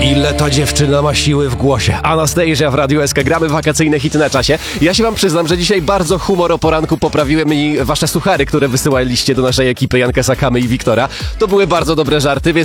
Ile ta dziewczyna ma siły w głosie. Anastasia w Radiu SK. Gramy wakacyjne hity na czasie. Ja się wam przyznam, że dzisiaj bardzo humor o poranku poprawiły mi wasze suchary, które wysyłaliście do naszej ekipy Janka Sakamy i Wiktora. To były bardzo dobre żarty, więc